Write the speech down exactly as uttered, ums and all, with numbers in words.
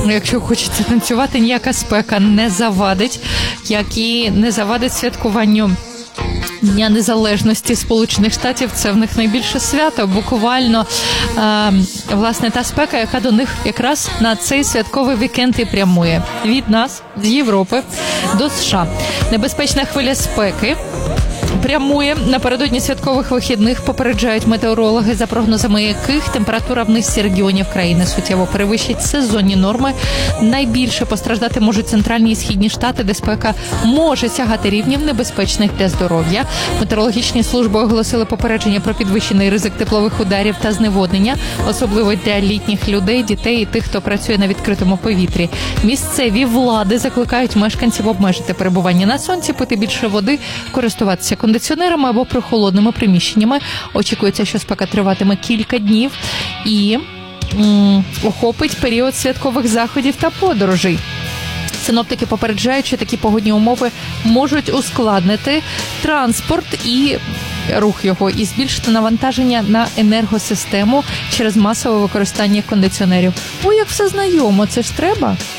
якщо хочеться танцювати, ніяка спека не завадить, як і не завадить святкуванню Дня Незалежності Сполучених Штатів. Це в них найбільше свято, буквально, е, власне, та спека, яка до них якраз на цей святковий вікенд і прямує. Від нас, з Європи, до США. Небезпечна хвиля спеки прямує напередодні святкових вихідних, попереджають метеорологи, за прогнозами яких температура в низці регіонів країни суттєво перевищить сезонні норми. Найбільше постраждати можуть центральні і східні штати, де спека може сягати рівнів небезпечних для здоров'я. Метеорологічні служби оголосили попередження про підвищений ризик теплових ударів та зневоднення, особливо для літніх людей, дітей і тих, хто працює на відкритому повітрі. Місцеві влади закликають мешканців обмежити перебування на сонці, пити більше води, користуватися кондиціонерами або прохолодними приміщеннями. Очікується, що спека триватиме кілька днів і м, охопить період святкових заходів та подорожей. Синоптики попереджають, що такі погодні умови можуть ускладнити транспорт і рух його і збільшити навантаження на енергосистему через масове використання кондиціонерів. Ой, як все знайомо, це ж треба.